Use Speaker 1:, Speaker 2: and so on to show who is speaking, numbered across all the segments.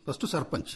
Speaker 1: First sarpanch,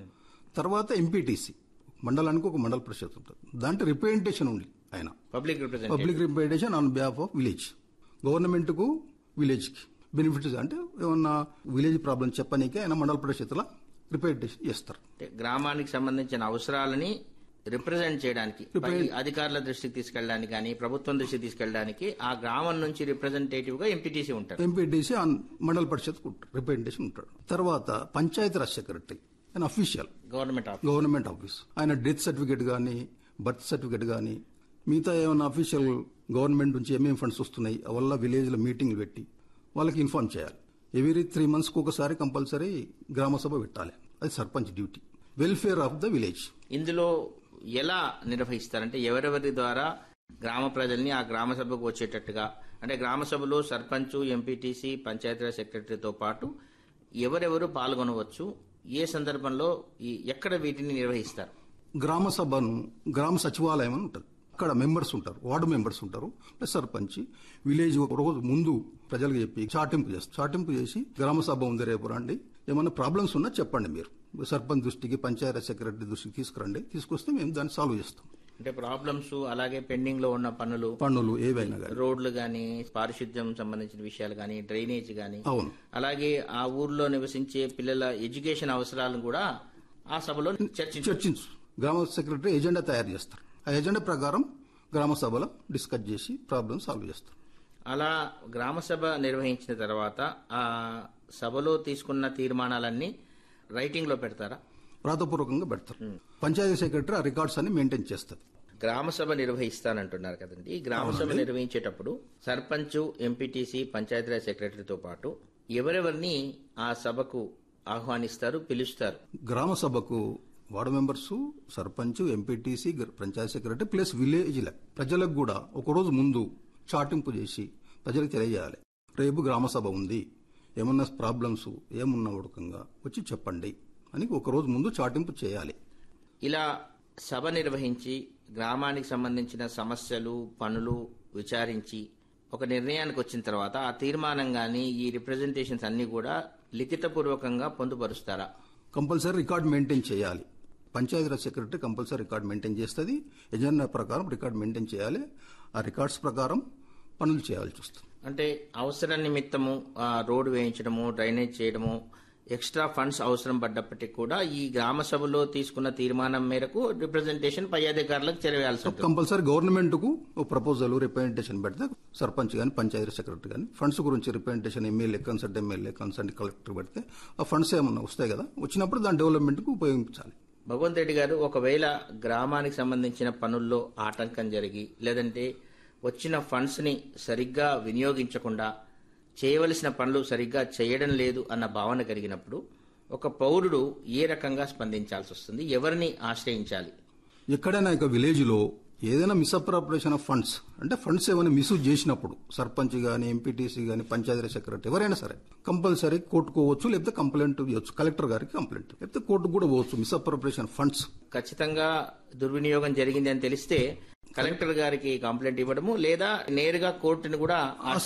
Speaker 1: తర్వాత MPTC, మండలానికి ఒక మండల పరిషత్ ఉంటుంది. దాంట్లో రిప్రజెంటేషన్ ఉంది ఆయన
Speaker 2: public
Speaker 1: representation on behalf of village. Government కు విలేజ్ కి బెనిఫిట్స్ అంటే ఏమన్నా విలేజ్ ప్రాబ్లం చెప్పనీకి ఆయన మండల పరిషత్లో రిప్రజెంటేషన్ చేస్తారు.
Speaker 2: గ్రామానికి సంబంధించిన అవసరాలని రిప్రజెంట్ చేయడానికి, అధికారుల దృష్టికి తీసుకెళ్ళడానికి కానీ ప్రభుత్వం దృష్టికి తీసుకెళ్ళడానికి ఆ గ్రామం నుంచి రిప్రజెంటేటివ్ గా ఎంపీటీసీ ఉంటారు.
Speaker 1: ఎంపీటీసీ మండల పరిషత్ రిప్రజెంటేషన్ ఉంటాడు. తర్వాత పంచాయతీరాజ్ సెక్రటరీ ఆయన అఫీషియల్ గవర్నమెంట్ ఆఫీస్. ఆయన డెత్ సర్టిఫికేట్ కానీ బర్త్ సర్టిఫికేట్ కానీ మిగతా ఏమైనా అఫీషియల్ గవర్నమెంట్ నుంచి ఏమేమి ఫండ్స్ వస్తున్నాయి వల్ల విలేజ్ లో మీటింగ్ పెట్టి వాళ్ళకి ఇన్ఫార్మ్ చేయాలి. ఎవ్రీ 3 months ఒకసారి కంపల్సరీ గ్రామ సభ పెట్టాలి. అది sarpanch duty. Welfare of the village.
Speaker 2: ఇందులో ఎలా నిర్వహిస్తారంటే ఎవరెవరి ద్వారా గ్రామ ప్రజల్ని ఆ గ్రామ సభకు వచ్చేటట్టుగా, అంటే గ్రామ సభలో సర్పంచ్, ఎంపీటీసీ, పంచాయతీరాజ్ సెక్రటరీతో పాటు ఎవరెవరు పాల్గొనవచ్చు, ఏ సందర్భంలో ఎక్కడ వీటిని నిర్వహిస్తారు?
Speaker 1: గ్రామ సభను గ్రామ సచివాలయం అని ఉంటుంది. అక్కడ మెంబర్స్ ఉంటారు, వార్డు మెంబర్స్ ఉంటారు, ప్లస్ సర్పంచ్. విలేజ్ ఒక రోజు ముందు ప్రజలకు చెప్పి చాటింపు చేసి గ్రామ సభ ఉంది రేపు రండి, ఏమైనా ప్రాబ్లమ్స్ ఉన్నా చెప్పండి, మీరు సర్పంచ్ దృష్టికి పంచాయతీ సెక్రటరీ దృష్టికి తీసుకురండి, తీసుకొస్తే మేము దాన్ని సాల్వ్ చేస్తాం.
Speaker 2: అంటే ప్రాబ్లమ్స్, అలాగే పెండింగ్ లో ఉన్న పనులు
Speaker 1: ఏవైనా
Speaker 2: రోడ్లు గానీ, పారిశుద్ధ్యం సంబంధించిన విషయాలు గానీ, డ్రైనేజ్ గానీ,
Speaker 1: అవును,
Speaker 2: అలాగే ఆ ఊర్లో నివసించే పిల్లల ఎడ్యుకేషన్ అవసరాలను కూడా ఆ సభలో
Speaker 1: చర్చించు. గ్రామ సెక్రటరీ ఎజెండా తయారు చేస్తారు. ఆ ఎజెండా ప్రకారం గ్రామ సభలో డిస్కస్ చేసి ప్రాబ్లమ్ సాల్వ్ చేస్తారు.
Speaker 2: అలా గ్రామ సభ నిర్వహించిన తర్వాత ఆ సభలో తీసుకున్న తీర్మానాలన్నీ రైటింగ్ లో పెడతారా?
Speaker 1: వ్రాతపూర్వకంగా పెడతారు. పంచాయతీ సెక్రటరీ ఆ రికార్డ్స్ అన్ని మెయింటైన్ చేస్తారు.
Speaker 2: గ్రామ సభ నిర్వహిస్తానంటున్నారు కదండి. ఈ గ్రామ సభ నిర్వహించేటప్పుడు సర్పంచ్, ఎంపీటీసీ, పంచాయతీరాజ్ సెక్రటరీతో పాటు ఎవరెవరిని ఆ సభకు ఆహ్వానిస్తారు, పిలుస్తారు?
Speaker 1: గ్రామ సభకు ward members, sarpanch, MPTC, panchayat secretary plus village ప్రజలకు కూడా ఒకరోజు ముందు చాటింపు చేసి ప్రజలకు తెలియజేయాలి. రేపు గ్రామ సభ ఉంది, ఏమన్నా ప్రాబ్లమ్స్ ఏమున్నా ఉడకంగా వచ్చి చెప్పండి అని ఒకరోజు ముందు చాటింపు చేయాలి.
Speaker 2: ఇలా సభ నిర్వహించి గ్రామానికి సంబంధించిన సమస్యలు, పనులు విచారించి ఒక నిర్ణయానికి వచ్చిన తర్వాత ఆ తీర్మానం గాని, ఈ రిప్రజెంటేషన్స్ అన్ని కూడా లిఖితపూర్వకంగా పొందుపరుస్తారా?
Speaker 1: కంపల్సరీ రికార్డ్ మెయింటైన్ చేయాలి. Panchayati Raj secretary compulsory record maintain చేస్తుంది. ఎజెండా ప్రకారం రికార్డ్ మెయింటైన్ చేయాలి. ఆ రికార్డ్స్ ప్రకారం పనులు చేయాల్సి వస్తుంది.
Speaker 2: అంటే అవసరం నిమిత్తము రోడ్డు వేయించడము, డ్రైనేజ్ చేయడము, ఎక్స్ట్రా ఫండ్స్ అవసరం పడ్డప్పటికీ కూడా ఈ గ్రామ సభలో తీసుకున్న తీర్మానం మేరకు రిప్రజెంటేషన్ పై అధికారులకు చేరవేయాల్సి ఉంటుంది.
Speaker 1: కంపల్సరీ గవర్నమెంట్ కు ప్రపోజల్ రిప్రజెంటేషన్ పెడితే సర్పంచ్ గాని, పంచాయతీ సెక్రటరీ గాని ఫండ్స్ గురించి రిప్రజెంటేషన్ ఎమ్మెల్యే కన్సల్ట్ కలెక్టర్ పెడితే ఆ ఫండ్స్ ఏమన్నా వస్తాయి కదా, వచ్చినప్పుడు దాని డెవలప్మెంట్ కు ఉపయోగించాలి.
Speaker 2: భగవంత్ రెడ్డి గారు, ఒకవేళ గ్రామానికి సంబంధించిన పనుల్లో ఆటంకం జరిగి లేదంటే వచ్చిన ఫండ్స్ ని సరిగ్గా వినియోగించకుండా చేయవలసిన పనులు సరిగ్గా చేయడం లేదు అన్న భావన కలిగినప్పుడు ఒక పౌరుడు ఏ రకంగా స్పందించాల్సి వస్తుంది? ఎవరిని ఆశ్రయించాలి?
Speaker 1: ఎక్కడైనా ఒక విలేజ్ లో ఏదైనా మిస్అప్రాపరేషన్ ఆఫ్ ఫండ్స్ అంటే ఫండ్స్ ఏమైనా మిస్యూజ్ చేసినప్పుడు సర్పంచ్ గాని, ఎంపీటీసీ గాని, పంచాయతీ సెక్రటరీ ఎవరైనా సరే కంపల్సరీ కోర్టుకు పోవచ్చు, లేకపోతే కంప్లైంట్ ఇవ్వచ్చు. కలెక్టర్ గారికి కంప్లైంట్, లేకపోతే కోర్టుకు కూడా పోవచ్చు. మిస్అప్రాపరేషన్ ఫండ్స్ ఖచ్చితంగా
Speaker 2: దుర్వినియోగం జరిగింది అని తెలిస్తే కలెక్టర్ గారికి కంప్లైంట్ ఇవ్వడము, లేదా నేరుగా కోర్టును కూడా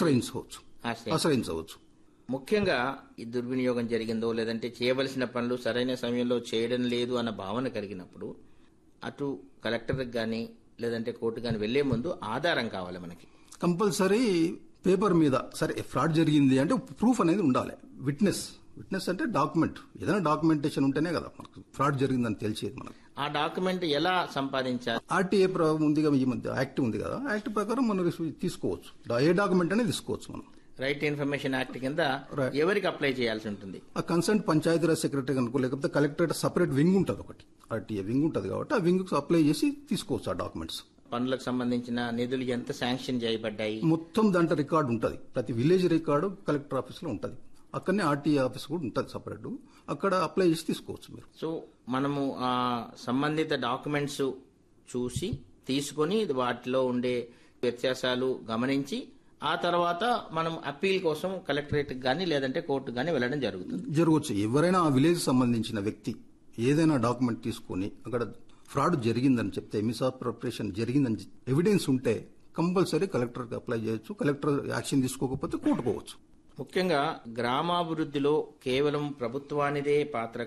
Speaker 1: ఆశ్రయించవచ్చు.
Speaker 2: ముఖ్యంగా ఈ దుర్వినియోగం జరిగిందో లేదంటే చేయవలసిన పనులు సరైన సమయంలో చేయడం లేదు అన్న భావన కలిగినప్పుడు అటు కలెక్టర్ గాని లేదంటే కోర్టు గాని వెళ్లే ముందు ఆధారం కావాలి మనకి.
Speaker 1: కంపల్సరీ పేపర్ మీద సరే ఫ్రాడ్ జరిగింది అంటే ప్రూఫ్ అనేది ఉండాలి. విట్నెస్ అంటే డాక్యుమెంట్, ఏదైనా డాక్యుమెంటేషన్ ఉంటేనే కదా మనకు ఫ్రాడ్ జరిగిందని తెలిసేది. మనకు
Speaker 2: ఆ డాక్యుమెంట్ ఎలా సంపాదించాలి?
Speaker 1: ఆర్టీఏ ఉంది కదా, ఈ మధ్య యాక్ట్ ఉంది కదా, యాక్ట్ ప్రకారం మనం తీసుకోవచ్చు. ఏ డాక్యుమెంట్ అనేది తీసుకోవచ్చు. మనం
Speaker 2: రైట్ ఇన్ఫర్మేషన్ యాక్ట్ కింద ఎవరికి అప్లై చేయాల్సి ఉంటుంది?
Speaker 1: ఆ కన్సర్న్ పంచాయతీరాజ్ సెక్రటరీ అనుకో, లేకపోతే కలెక్టరేట్ సపరేట్ వింగ్ ఉంటుంది, ఒకటి ఆర్టీఏ వింగ్ ఉంటుంది కాబట్టి ఆ వింగ్ అప్లై చేసి తీసుకోవచ్చు ఆ డాక్యుమెంట్స్.
Speaker 2: పనులకు సంబంధించిన నిధులు ఎంత శాంక్షన్ చేయబడ్డాయి
Speaker 1: మొత్తం దాంట్లో రికార్డు ఉంటుంది. ప్రతి విలేజ్ రికార్డు కలెక్టర్ ఆఫీస్ లో ఉంటుంది. అక్కడనే ఆర్టీఏ ఆఫీస్ కూడా ఉంటుంది సపరేట్, అక్కడ అప్లై చేసి తీసుకోవచ్చు మీరు.
Speaker 2: సో మనము ఆ సంబంధిత డాక్యుమెంట్స్ చూసి తీసుకొని వాటిలో ఉండే వ్యత్యాసాలు గమనించి ఆ తర్వాత మనం అప్పీల్ కోసం కలెక్టరేట్ గానీ లేదంటే కోర్టు గానీ వెళ్లడం జరగవచ్చు.
Speaker 1: ఎవరైనా ఆ విలేజ్ సంబంధించిన వ్యక్తి ఏదైనా డాక్యుమెంట్ తీసుకుని అక్కడ ఫ్రాడ్ జరిగిందని చెప్తే, మిస్అప్రోప్రియేషన్ జరిగిందని ఎవిడెన్స్ ఉంటే కంపల్సరీ కలెక్టర్కి అప్లై చేయొచ్చు. కలెక్టర్ యాక్షన్ తీసుకోకపోతే కోర్టుకోవచ్చు.
Speaker 2: ముఖ్యంగా గ్రామాభివృద్ధిలో కేవలం ప్రభుత్వానిదే పాత్ర